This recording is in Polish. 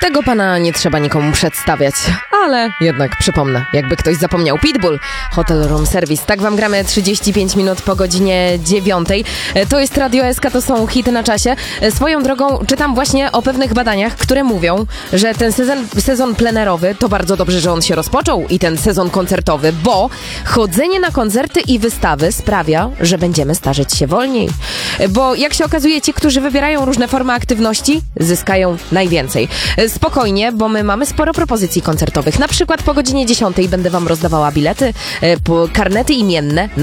Tego pana nie trzeba nikomu przedstawiać, ale jednak przypomnę, jakby ktoś zapomniał. Pitbull, Hotel Room Service. Tak wam gramy 35 minut po godzinie 9. To jest Radio SK, to są hity na czasie. Swoją drogą czytam właśnie o pewnych badaniach, które mówią, że ten sezon plenerowy to bardzo dobrze, że on się rozpoczął i ten sezon koncertowy, bo chodzenie na koncerty i wystawy sprawia, że będziemy starzeć się wolniej. Bo jak się okazuje, ci, którzy wybierają różne formy aktywności, zyskają najwięcej. Spokojnie, bo my mamy sporo propozycji koncertowych. Na przykład po godzinie 10 będę wam rozdawała bilety, karnety imienne